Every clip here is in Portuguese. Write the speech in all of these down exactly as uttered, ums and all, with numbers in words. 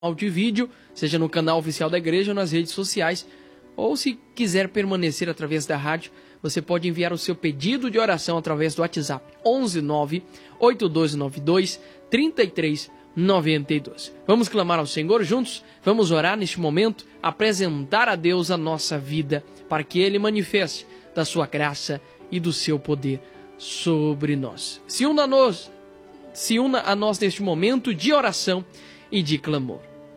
áudio e vídeo, seja no canal oficial da igreja ou nas redes sociais, ou se quiser permanecer através da rádio, você pode enviar o seu pedido de oração através do WhatsApp onze nove oito dois nove dois três três nove dois. Vamos clamar ao Senhor juntos? Vamos orar neste momento, apresentar a Deus a nossa vida, para que Ele manifeste da sua graça e do seu poder sobre nós. Se una a nós, se una a nós neste momento de oração e de clamor.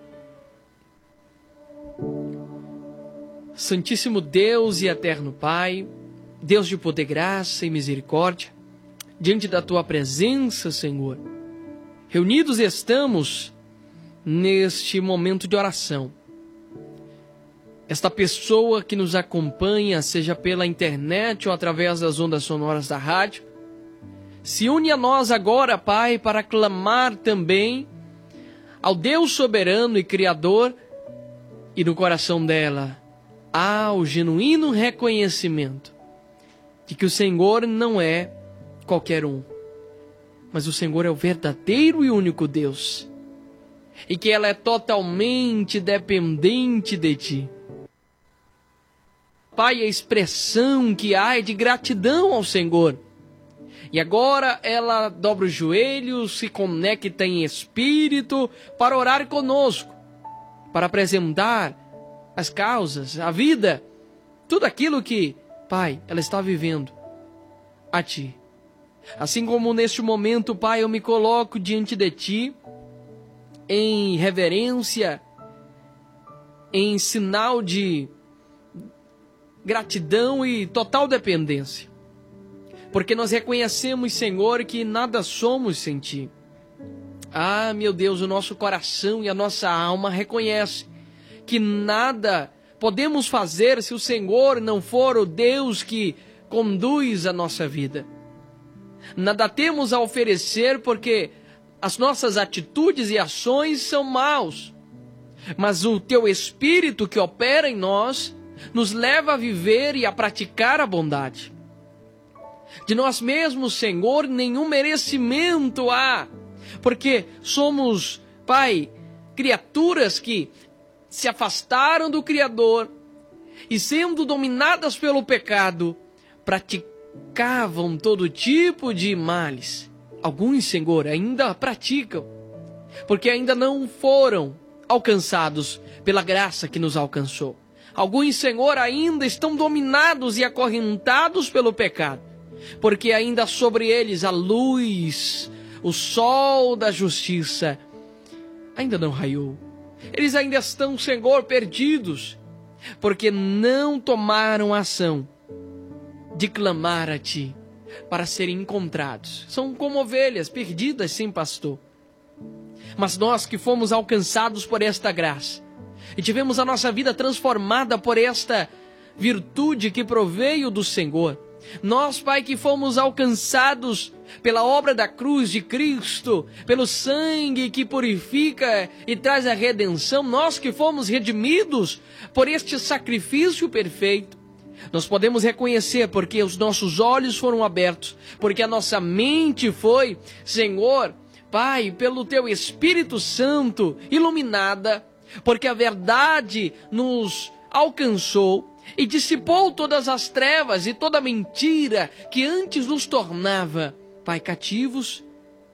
Santíssimo Deus e eterno Pai, Deus de poder, graça e misericórdia, diante da Tua presença, Senhor, reunidos estamos neste momento de oração. Esta pessoa que nos acompanha, seja pela internet ou através das ondas sonoras da rádio, se une a nós agora, Pai, para clamar também ao Deus soberano e Criador, e no coração dela há o genuíno reconhecimento de que o Senhor não é qualquer um, mas o Senhor é o verdadeiro e único Deus, e que ela é totalmente dependente de Ti. Pai, a expressão que há é de gratidão ao Senhor. E agora ela dobra os joelhos, se conecta em espírito para orar conosco, para apresentar as causas, a vida, tudo aquilo que, Pai, ela está vivendo a Ti. Assim como neste momento, Pai, eu me coloco diante de Ti em reverência, em sinal de gratidão e total dependência. Porque nós reconhecemos, Senhor, que nada somos sem Ti. Ah, meu Deus, o nosso coração e a nossa alma reconhecem que nada podemos fazer se o Senhor não for o Deus que conduz a nossa vida. Nada temos a oferecer porque as nossas atitudes e ações são maus. Mas o Teu Espírito que opera em nós nos leva a viver e a praticar a bondade. De nós mesmos, Senhor, nenhum merecimento há, porque somos, Pai, criaturas que se afastaram do Criador e, sendo dominadas pelo pecado, praticavam todo tipo de males. Alguns, Senhor, ainda praticam, porque ainda não foram alcançados pela graça que nos alcançou. Alguns, Senhor, ainda estão dominados e acorrentados pelo pecado, porque ainda sobre eles a luz, o sol da justiça ainda não raiou. Eles ainda estão, Senhor, perdidos, porque não tomaram ação de clamar a Ti para serem encontrados. São como ovelhas perdidas sem pastor. Mas nós que fomos alcançados por esta graça e tivemos a nossa vida transformada por esta virtude que proveio do Senhor, nós, Pai, que fomos alcançados pela obra da cruz de Cristo, pelo sangue que purifica e traz a redenção, nós que fomos redimidos por este sacrifício perfeito, nós podemos reconhecer porque os nossos olhos foram abertos, porque a nossa mente foi, Senhor, Pai, pelo Teu Espírito Santo iluminada, porque a verdade nos alcançou e dissipou todas as trevas e toda mentira que antes nos tornava, Pai, cativos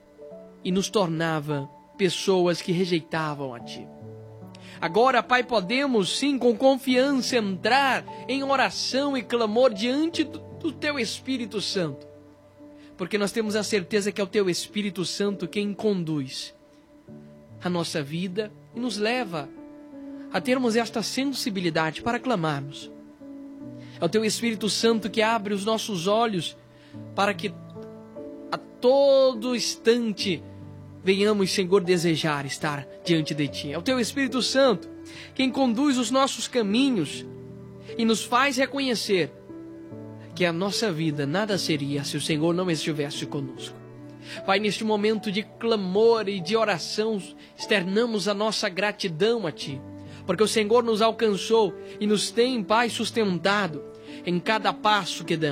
e nos tornava pessoas que rejeitavam a Ti. Agora, Pai, podemos sim com confiança entrar em oração e clamor diante do, do Teu Espírito Santo, porque nós temos a certeza que é o Teu Espírito Santo quem conduz a nossa vida e nos leva a termos esta sensibilidade para clamarmos. É o Teu Espírito Santo que abre os nossos olhos para que a todo instante venhamos, Senhor, desejar estar diante de Ti. É o Teu Espírito Santo quem conduz os nossos caminhos e nos faz reconhecer que a nossa vida nada seria se o Senhor não estivesse conosco. Pai, neste momento de clamor e de oração, externamos a nossa gratidão a Ti, porque o Senhor nos alcançou e nos tem, Pai, sustentado em cada passo que damos.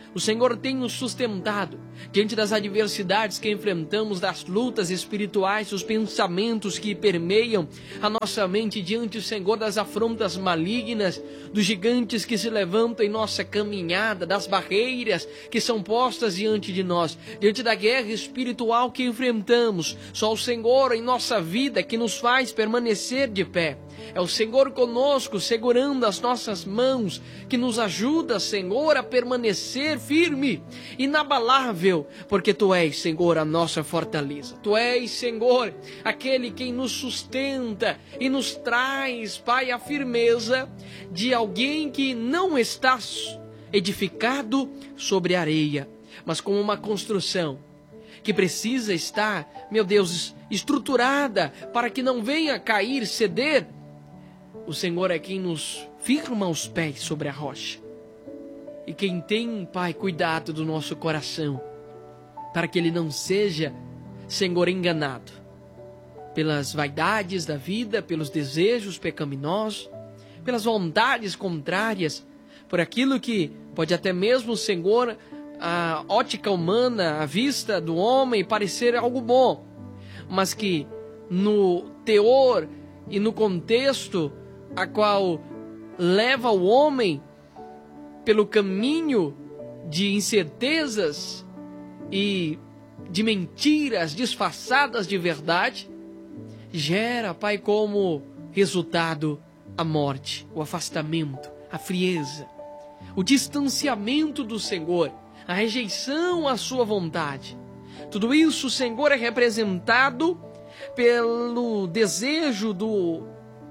O Senhor tem nos sustentado diante das adversidades que enfrentamos, das lutas espirituais, dos pensamentos que permeiam a nossa mente diante, Senhor, das afrontas malignas, dos gigantes que se levantam em nossa caminhada, das barreiras que são postas diante de nós, diante da guerra espiritual que enfrentamos. Só o Senhor em nossa vida que nos faz permanecer de pé. É o Senhor conosco, segurando as nossas mãos, que nos ajuda, Senhor, a permanecer firme, inabalável, porque Tu és, Senhor, a nossa fortaleza. Tu és, Senhor, aquele quem nos sustenta e nos traz, Pai, a firmeza de alguém que não está edificado sobre areia, mas com uma construção que precisa estar, meu Deus, estruturada para que não venha cair, ceder. O Senhor é quem nos firma os pés sobre a rocha. E quem tem, Pai, cuidado do nosso coração, para que ele não seja, Senhor, enganado pelas vaidades da vida, pelos desejos pecaminosos, pelas vontades contrárias, por aquilo que pode até mesmo, Senhor, a ótica humana, a vista do homem parecer algo bom, mas que no teor e no contexto a qual leva o homem pelo caminho de incertezas e de mentiras disfarçadas de verdade, gera, Pai, como resultado a morte, o afastamento, a frieza, o distanciamento do Senhor, a rejeição à sua vontade. Tudo isso, Senhor, é representado pelo desejo do,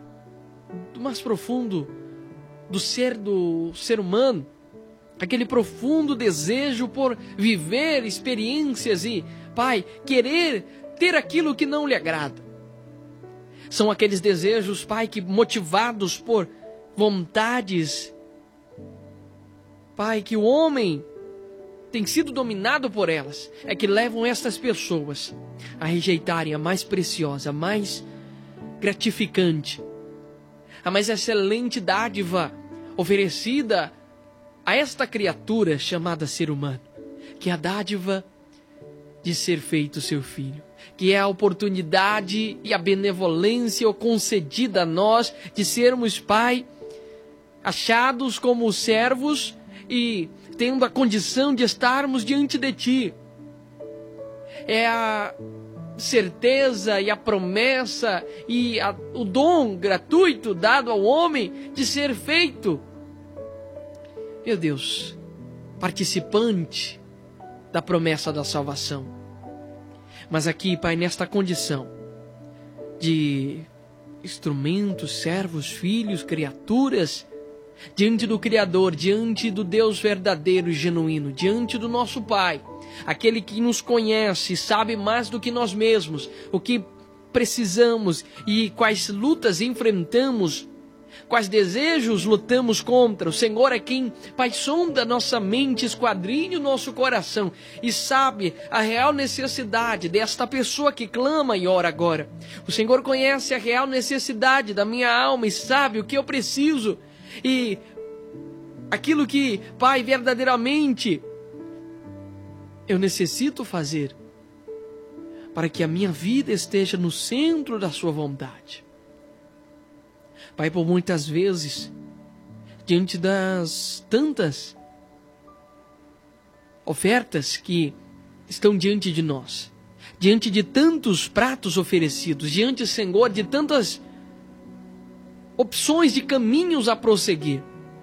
do mais profundo do ser do ser humano, aquele profundo desejo por viver experiências e, Pai, querer ter aquilo que não lhe agrada. São aqueles desejos, Pai, que motivados por vontades, Pai, que o homem tem sido dominado por elas, é que levam estas pessoas a rejeitarem a mais preciosa, a mais gratificante, a mais excelente dádiva oferecida a esta criatura chamada ser humano, que é a dádiva de ser feito seu filho, que é a oportunidade e a benevolência concedida a nós de sermos, Pai, achados como servos e tendo a condição de estarmos diante de Ti. É a certeza e a promessa e a, o dom gratuito dado ao homem de ser feito, meu Deus, participante da promessa da salvação. Mas aqui, Pai, nesta condição de instrumentos, servos, filhos, criaturas, diante do Criador, diante do Deus verdadeiro e genuíno, diante do nosso Pai, aquele que nos conhece, sabe mais do que nós mesmos, o que precisamos e quais lutas enfrentamos, quais desejos lutamos contra. O Senhor é quem, Pai, sonda nossa mente, esquadrinha o nosso coração e sabe a real necessidade desta pessoa que clama e ora agora. O Senhor conhece a real necessidade da minha alma e sabe o que eu preciso e aquilo que, Pai, verdadeiramente eu necessito fazer para que a minha vida esteja no centro da sua vontade. Pai, por muitas vezes, diante das tantas ofertas que estão diante de nós, diante de tantos pratos oferecidos, diante, Senhor, de tantas opções de caminhos a prosseguir,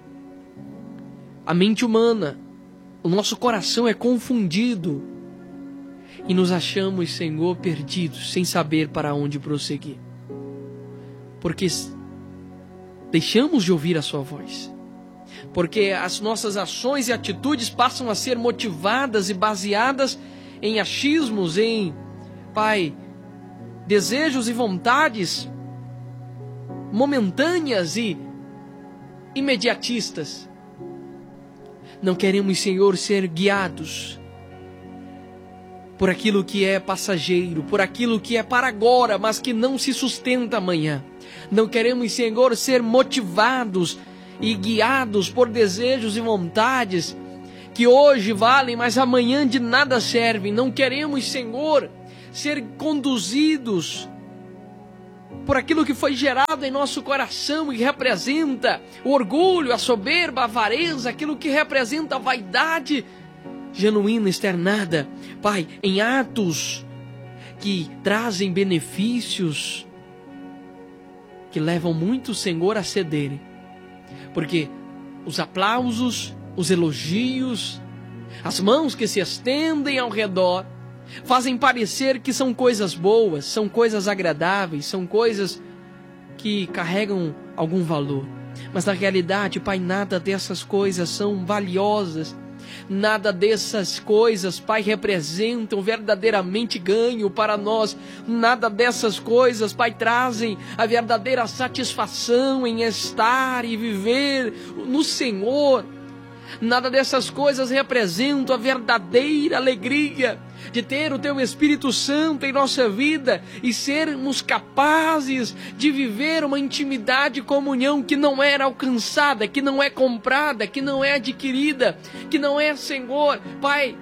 a mente humana, o nosso coração é confundido e nos achamos, Senhor, perdidos, sem saber para onde prosseguir. Porque deixamos de ouvir a sua voz. Porque as nossas ações e atitudes passam a ser motivadas e baseadas em achismos, em, Pai, desejos e vontades momentâneas e imediatistas. Não queremos, Senhor, ser guiados por aquilo que é passageiro, por aquilo que é para agora, mas que não se sustenta amanhã. Não queremos, Senhor, ser motivados e guiados por desejos e vontades que hoje valem, mas amanhã de nada servem. Não queremos, Senhor, ser conduzidos por aquilo que foi gerado em nosso coração e representa o orgulho, a soberba, a avareza, aquilo que representa a vaidade genuína, externada, Pai, em atos que trazem benefícios, que levam muito, Senhor, a cederem. Porque os aplausos, os elogios, as mãos que se estendem ao redor, fazem parecer que são coisas boas, são coisas agradáveis, são coisas que carregam algum valor. Mas na realidade, Pai, nada dessas coisas são valiosas. Nada dessas coisas, Pai, representam verdadeiramente ganho para nós. Nada dessas coisas, Pai, trazem a verdadeira satisfação em estar e viver no Senhor. Nada dessas coisas representam a verdadeira alegria de ter o Teu Espírito Santo em nossa vida e sermos capazes de viver uma intimidade e comunhão que não era alcançada, que não é comprada, que não é adquirida, que não é, Senhor, Pai,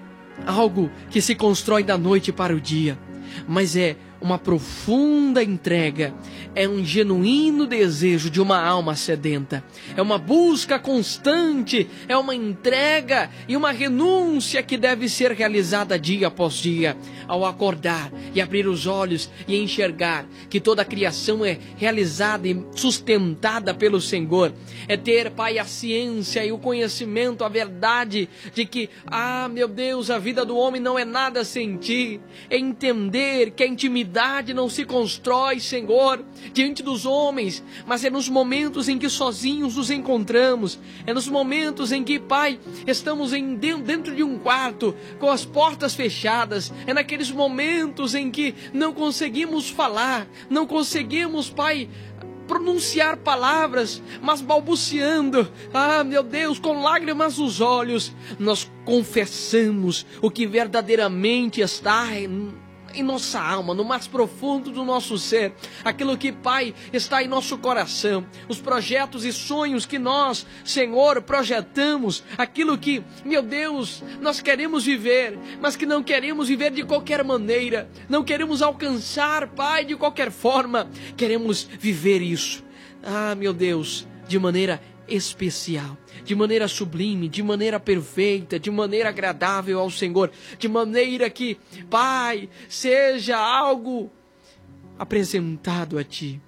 algo que se constrói da noite para o dia, mas é uma profunda entrega, é um genuíno desejo de uma alma sedenta, é uma busca constante, é uma entrega e uma renúncia que deve ser realizada dia após dia, ao acordar e abrir os olhos e enxergar que toda a criação é realizada e sustentada pelo Senhor, é ter, Pai, a ciência e o conhecimento, a verdade de que, ah, meu Deus, a vida do homem não é nada sem Ti, é entender que a intimidade não se constrói, Senhor, diante dos homens, mas é nos momentos em que sozinhos nos encontramos, é nos momentos em que, Pai, estamos em, dentro de um quarto, com as portas fechadas, é naqueles momentos em que não conseguimos falar, não conseguimos, Pai, pronunciar palavras, mas balbuciando, ah, meu Deus, com lágrimas nos olhos, nós confessamos o que verdadeiramente está em em nossa alma, no mais profundo do nosso ser, aquilo que, Pai, está em nosso coração, os projetos e sonhos que nós, Senhor, projetamos, aquilo que, meu Deus, nós queremos viver, mas que não queremos viver de qualquer maneira, não queremos alcançar, Pai, de qualquer forma, queremos viver isso, ah, meu Deus, de maneira especial, de maneira sublime, de maneira perfeita, de maneira agradável ao Senhor, de maneira que, Pai, seja algo apresentado a Ti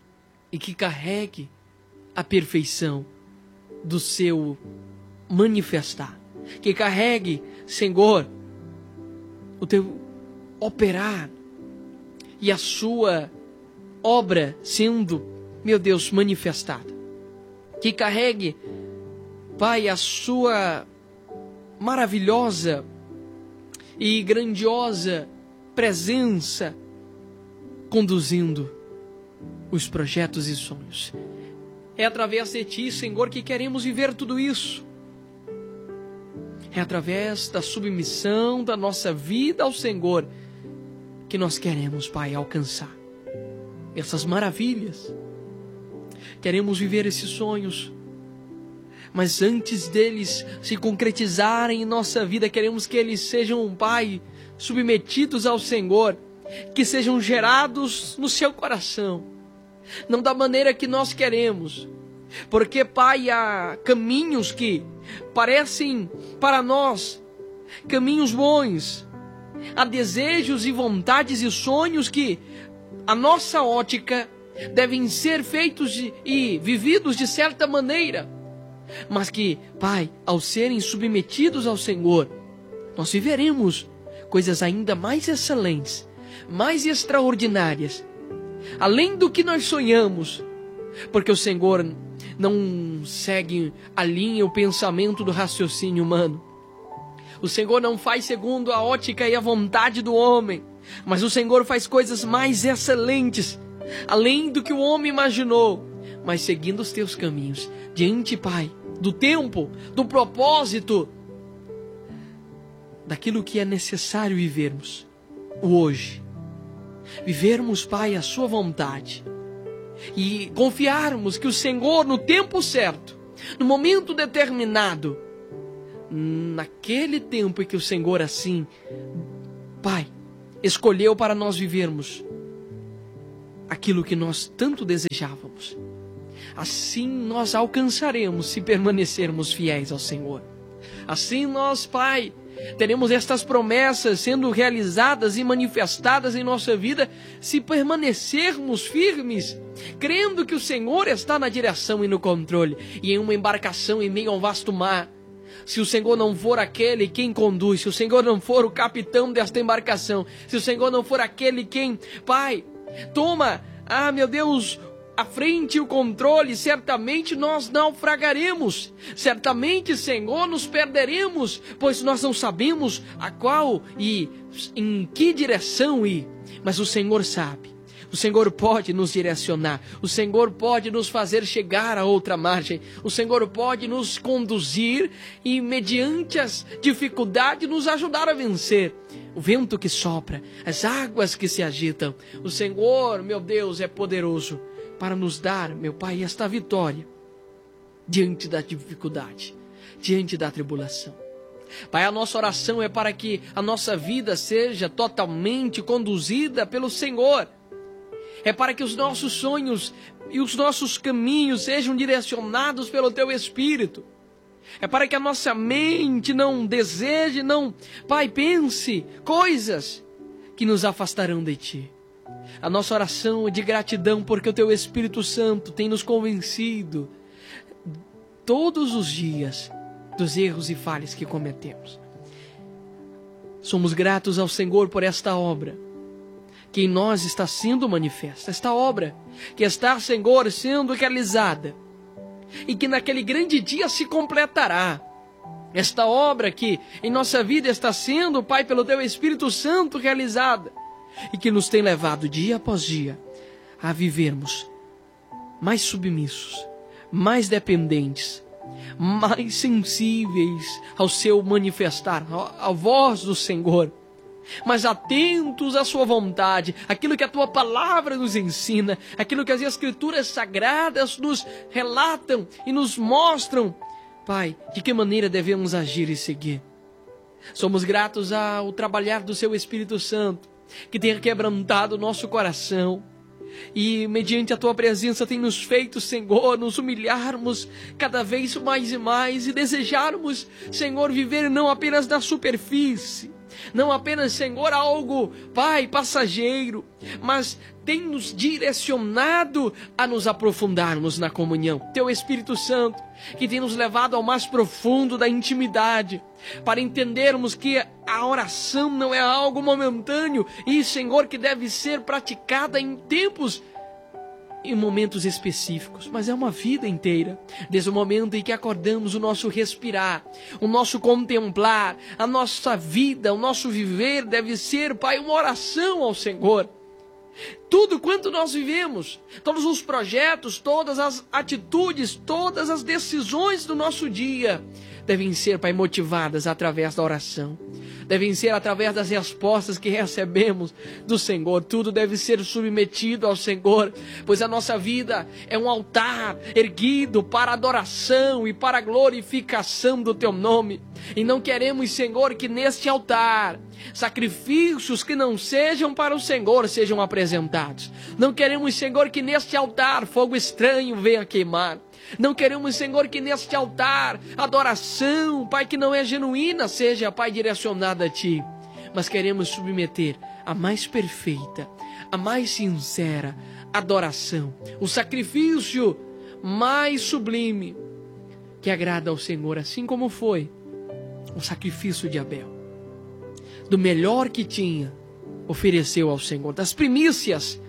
e que carregue a perfeição do Seu manifestar, que carregue, Senhor, o Teu operar e a Sua obra sendo, meu Deus, manifestada. Que carregue, Pai, a Sua maravilhosa e grandiosa presença conduzindo os projetos e sonhos. É através de Ti, Senhor, que queremos viver tudo isso. É através da submissão da nossa vida ao Senhor que nós queremos, Pai, alcançar essas maravilhas. Queremos viver esses sonhos, mas antes deles se concretizarem em nossa vida, queremos que eles sejam, Pai, submetidos ao Senhor, que sejam gerados no Seu coração, não da maneira que nós queremos, porque, Pai, há caminhos que parecem para nós caminhos bons, há desejos e vontades e sonhos que a nossa ótica devem ser feitos de, e vividos de certa maneira, mas que, Pai, ao serem submetidos ao Senhor, nós viveremos coisas ainda mais excelentes, mais extraordinárias, além do que nós sonhamos, porque o Senhor não segue a linha, o pensamento do raciocínio humano. O Senhor não faz segundo a ótica e a vontade do homem, mas o Senhor faz coisas mais excelentes, além do que o homem imaginou, mas seguindo os Teus caminhos, diante, Pai, do tempo, do propósito, daquilo que é necessário vivermos, o hoje. Vivermos, Pai, a Sua vontade e confiarmos que o Senhor, no tempo certo, no momento determinado, naquele tempo em que o Senhor assim, Pai, escolheu para nós vivermos aquilo que nós tanto desejávamos. Assim nós alcançaremos se permanecermos fiéis ao Senhor. Assim nós, Pai, teremos estas promessas sendo realizadas e manifestadas em nossa vida se permanecermos firmes, crendo que o Senhor está na direção e no controle. E em uma embarcação em meio a um vasto mar, se o Senhor não for aquele quem conduz, se o Senhor não for o capitão desta embarcação, se o Senhor não for aquele quem, Pai, toma, ah meu Deus, à frente e o controle, certamente nós naufragaremos, certamente, Senhor, nos perderemos, pois nós não sabemos a qual e em que direção ir, mas o Senhor sabe. O Senhor pode nos direcionar, o Senhor pode nos fazer chegar a outra margem, o Senhor pode nos conduzir e, mediante as dificuldades, nos ajudar a vencer. O vento que sopra, as águas que se agitam, o Senhor, meu Deus, é poderoso para nos dar, meu Pai, esta vitória diante da dificuldade, diante da tribulação. Pai, a nossa oração é para que a nossa vida seja totalmente conduzida pelo Senhor. É para que os nossos sonhos e os nossos caminhos sejam direcionados pelo Teu Espírito. É para que a nossa mente não deseje, não, Pai, pense coisas que nos afastarão de Ti. A nossa oração é de gratidão porque o Teu Espírito Santo tem nos convencido todos os dias dos erros e falhas que cometemos. Somos gratos ao Senhor por esta obra que em nós está sendo manifesta, esta obra que está, Senhor, sendo realizada e que naquele grande dia se completará. Esta obra que em nossa vida está sendo, Pai, pelo Teu Espírito Santo realizada e que nos tem levado dia após dia a vivermos mais submissos, mais dependentes, mais sensíveis ao Seu manifestar, à voz do Senhor, mas atentos à Sua vontade, aquilo que a Tua palavra nos ensina, aquilo que as Escrituras Sagradas nos relatam e nos mostram, Pai, de que maneira devemos agir e seguir. Somos gratos ao trabalhar do Seu Espírito Santo, que tem quebrantado o nosso coração, e mediante a Tua presença tem nos feito, Senhor, nos humilharmos cada vez mais e mais e desejarmos, Senhor, viver não apenas na superfície, não apenas, Senhor, algo, Pai, passageiro, mas tem nos direcionado a nos aprofundarmos na comunhão. Teu Espírito Santo, que tem nos levado ao mais profundo da intimidade, para entendermos que a oração não é algo momentâneo e, Senhor, que deve ser praticada em tempos, em momentos específicos, mas é uma vida inteira, desde o momento em que acordamos, o nosso respirar, o nosso contemplar, a nossa vida, o nosso viver deve ser, Pai, uma oração ao Senhor. Tudo quanto nós vivemos, todos os projetos, todas as atitudes, todas as decisões do nosso dia devem ser, Pai, motivadas através da oração. Devem ser através das respostas que recebemos do Senhor. Tudo deve ser submetido ao Senhor, pois a nossa vida é um altar erguido para adoração e para a glorificação do Teu nome. E não queremos, Senhor, que neste altar sacrifícios que não sejam para o Senhor sejam apresentados. Não queremos, Senhor, que neste altar fogo estranho venha queimar. Não queremos, Senhor, que neste altar adoração, Pai, que não é genuína, seja, Pai, direcionada a Ti. Mas queremos submeter a mais perfeita, a mais sincera adoração, o sacrifício mais sublime que agrada ao Senhor, assim como foi o sacrifício de Abel. Do melhor que tinha, ofereceu ao Senhor, das primícias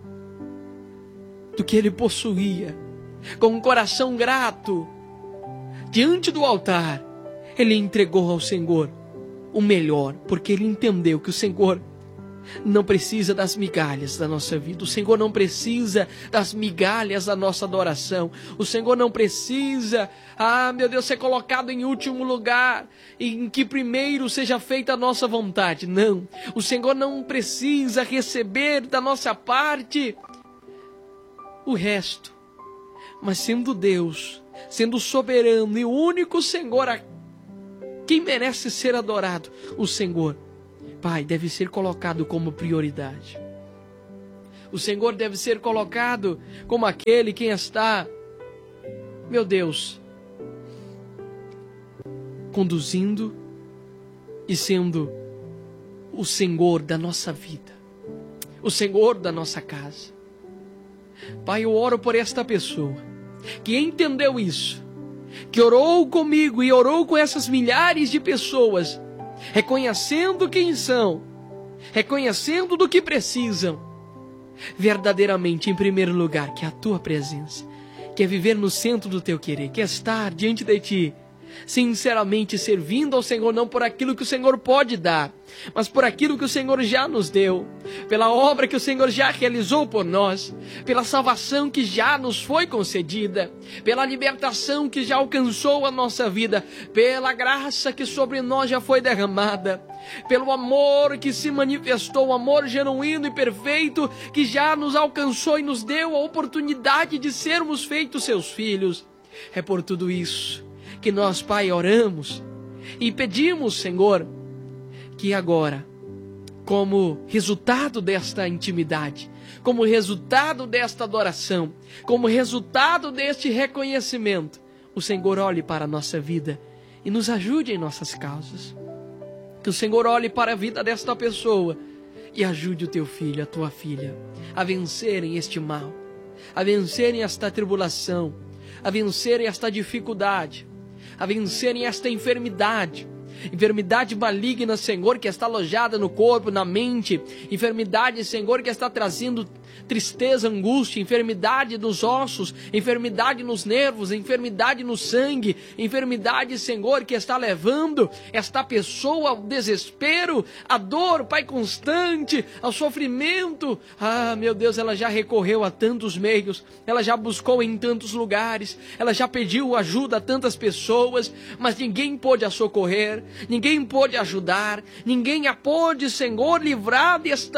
do que ele possuía. Com um coração grato, diante do altar, ele entregou ao Senhor o melhor, porque ele entendeu que o Senhor não precisa das migalhas da nossa vida, o Senhor não precisa das migalhas da nossa adoração, o Senhor não precisa, ah meu Deus, ser colocado em último lugar, em que primeiro seja feita a nossa vontade. Não, o Senhor não precisa receber da nossa parte o resto. Mas sendo Deus, sendo soberano e o único Senhor a quem merece ser adorado? O Senhor. Pai, deve ser colocado como prioridade. O Senhor deve ser colocado como aquele quem está, meu Deus, conduzindo e sendo o Senhor da nossa vida, o Senhor da nossa casa. Pai, eu oro por esta pessoa que entendeu isso, que orou comigo e orou com essas milhares de pessoas, reconhecendo quem são, reconhecendo do que precisam, verdadeiramente, em primeiro lugar, que é a tua presença, que é viver no centro do teu querer, que é estar diante de ti, sinceramente servindo ao Senhor, não por aquilo que o Senhor pode dar, mas por aquilo que o Senhor já nos deu, pela obra que o Senhor já realizou por nós, pela salvação que já nos foi concedida, pela libertação que já alcançou a nossa vida, pela graça que sobre nós já foi derramada, pelo amor que se manifestou, o amor genuíno e perfeito que já nos alcançou e nos deu a oportunidade de sermos feitos seus filhos. É por tudo isso que nós, Pai, oramos e pedimos, Senhor, que agora, como resultado desta intimidade, como resultado desta adoração, como resultado deste reconhecimento, o Senhor olhe para a nossa vida e nos ajude em nossas causas. Que o Senhor olhe para a vida desta pessoa e ajude o teu filho, a tua filha, a vencerem este mal, a vencerem esta tribulação, a vencerem esta dificuldade, a vencerem esta enfermidade, enfermidade maligna, Senhor, que está alojada no corpo, na mente, enfermidade, Senhor, que está trazendo tristeza, angústia, enfermidade dos ossos, enfermidade nos nervos, enfermidade no sangue, enfermidade, Senhor, que está levando esta pessoa ao desespero, à dor, Pai, constante, ao sofrimento. Ah, meu Deus, ela já recorreu a tantos meios, ela já buscou em tantos lugares, ela já pediu ajuda a tantas pessoas, mas ninguém pôde a socorrer, ninguém pôde ajudar, ninguém a pôde, Senhor, livrar desta,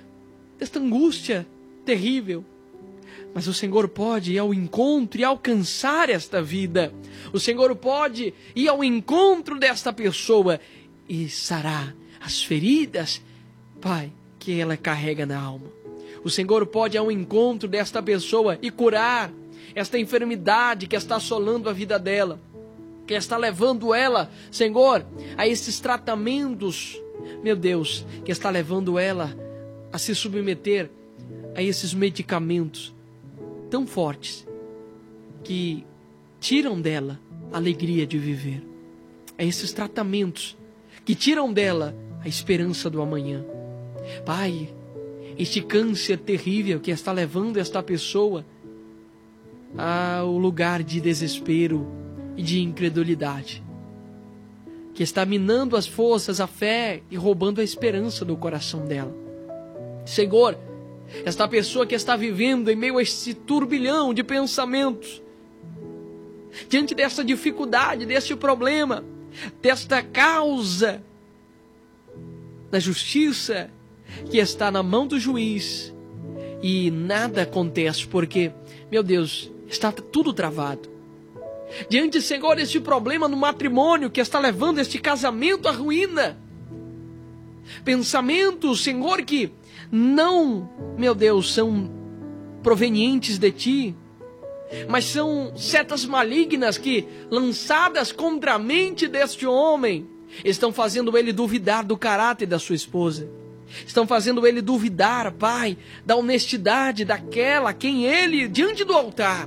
desta angústia terrível. Mas o Senhor pode ir ao encontro e alcançar esta vida. O Senhor pode ir ao encontro desta pessoa e sarar as feridas, Pai, que ela carrega na alma. O Senhor pode ir ao encontro desta pessoa e curar esta enfermidade que está assolando a vida dela, que está levando ela, Senhor, a esses tratamentos, meu Deus, que está levando ela a se submeter a esses medicamentos tão fortes que tiram dela a alegria de viver, a esses tratamentos que tiram dela a esperança do amanhã. Pai, este câncer terrível que está levando esta pessoa ao lugar de desespero e de incredulidade, que está minando as forças, a fé e roubando a esperança do coração dela. Senhor, esta pessoa que está vivendo em meio a esse turbilhão de pensamentos, diante dessa dificuldade, deste problema, desta causa da justiça que está na mão do juiz e nada acontece porque, meu Deus, está tudo travado. Diante, Senhor, deste problema no matrimônio que está levando este casamento à ruína. Pensamentos, Senhor, que não, meu Deus, são provenientes de Ti, mas são setas malignas que, lançadas contra a mente deste homem, estão fazendo ele duvidar do caráter da sua esposa. Estão fazendo ele duvidar, Pai, da honestidade daquela a quem ele, diante do altar,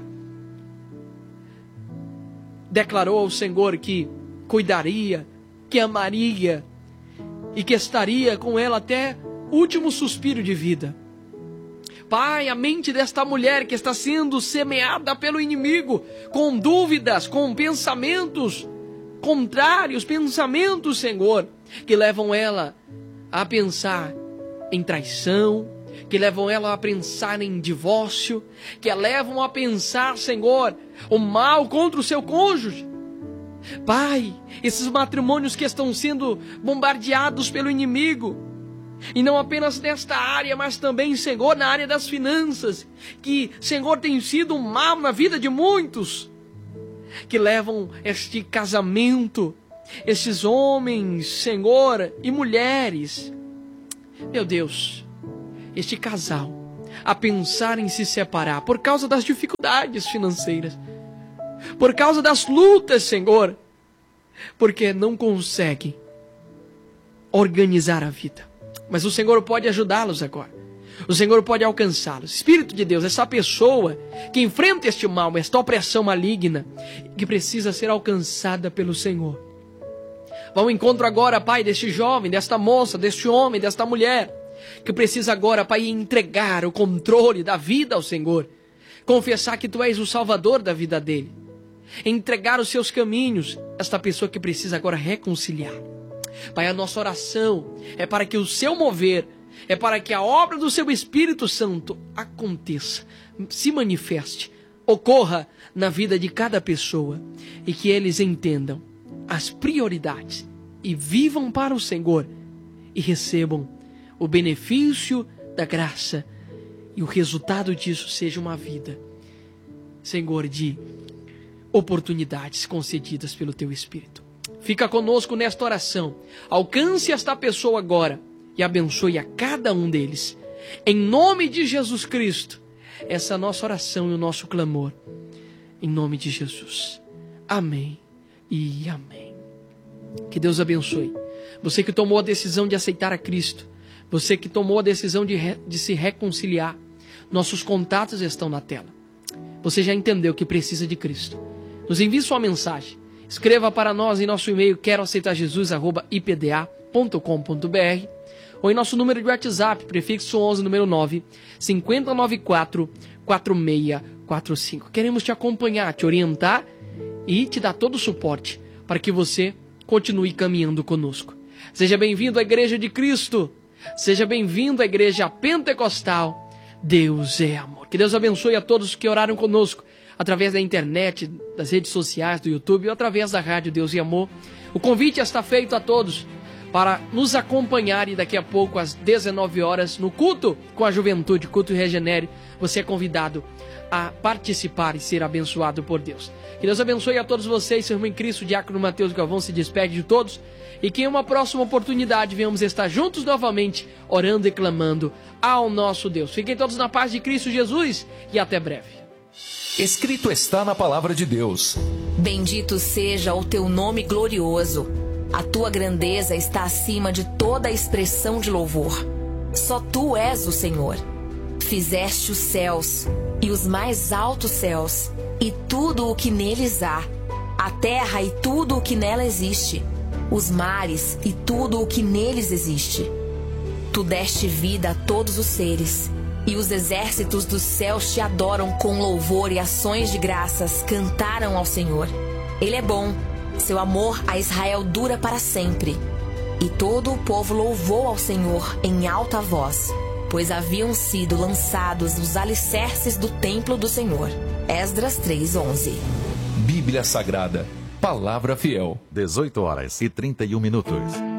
declarou ao Senhor que cuidaria, que amaria e que estaria com ela até o último suspiro de vida. Pai, a mente desta mulher que está sendo semeada pelo inimigo, com dúvidas, com pensamentos contrários, pensamentos, Senhor, que levam ela a pensar em traição, que levam ela a pensar em divórcio, que a levam a pensar, Senhor, o mal contra o seu cônjuge. Pai, esses matrimônios que estão sendo bombardeados pelo inimigo, e não apenas nesta área, mas também, Senhor, na área das finanças, que, Senhor, tem sido um mal na vida de muitos, que levam este casamento esses homens, Senhor, e mulheres, meu Deus, este casal, a pensar em se separar por causa das dificuldades financeiras, por causa das lutas, Senhor, porque não conseguem organizar a vida. Mas o Senhor pode ajudá-los agora. O Senhor pode alcançá-los. Espírito de Deus, essa pessoa que enfrenta este mal, esta opressão maligna, que precisa ser alcançada pelo Senhor. Vá ao encontro agora, Pai, deste jovem, desta moça, deste homem, desta mulher, que precisa agora, Pai, entregar o controle da vida ao Senhor. Confessar que Tu és o Salvador da vida dele. Entregar os seus caminhos. Esta pessoa que precisa agora reconciliar. Pai, a nossa oração é para que o Seu mover, é para que a obra do Seu Espírito Santo aconteça, se manifeste, ocorra na vida de cada pessoa e que eles entendam as prioridades e vivam para o Senhor e recebam o benefício da graça e o resultado disso seja uma vida, Senhor, de oportunidades concedidas pelo Teu Espírito. Fica conosco nesta oração. Alcance esta pessoa agora e abençoe a cada um deles. Em nome de Jesus Cristo, essa é a nossa oração e o nosso clamor. Em nome de Jesus. Amém e amém. Que Deus abençoe. Você que tomou a decisão de aceitar a Cristo. Você que tomou a decisão de, re, de se reconciliar. Nossos contatos estão na tela. Você já entendeu que precisa de Cristo. Nos envie sua mensagem. Escreva para nós em nosso e-mail quero aceitar jesus arroba i p d a ponto com ponto b r ou em nosso número de WhatsApp, prefixo onze, número nove, cinco zero nove quatro, quatro seis quatro cinco. Queremos te acompanhar, te orientar e te dar todo o suporte para que você continue caminhando conosco. Seja bem-vindo à Igreja de Cristo. Seja bem-vindo à Igreja Pentecostal. Deus é amor. Que Deus abençoe a todos que oraram conosco através da internet, das redes sociais, do YouTube ou através da rádio Deus e Amor. O convite está feito a todos para nos acompanhar e daqui a pouco às dezenove horas no culto com a juventude, culto Regenere, você é convidado a participar e ser abençoado por Deus. Que Deus abençoe a todos vocês, seu irmão em Cristo, Diácono Mateus Galvão se despede de todos e que em uma próxima oportunidade venhamos estar juntos novamente, orando e clamando ao nosso Deus. Fiquem todos na paz de Cristo Jesus e até breve. Escrito está na palavra de Deus. Bendito seja o teu nome glorioso. A tua grandeza está acima de toda expressão de louvor. Só tu és o Senhor. Fizeste os céus e os mais altos céus e tudo o que neles há, a terra e tudo o que nela existe, os mares e tudo o que neles existe. Tu deste vida a todos os seres, e os exércitos dos céus te adoram com louvor e ações de graças, cantaram ao Senhor. Ele é bom, seu amor a Israel dura para sempre. E todo o povo louvou ao Senhor em alta voz, pois haviam sido lançados os alicerces do templo do Senhor. Esdras três, onze. Bíblia Sagrada, Palavra Fiel. dezoito horas e trinta e um minutos.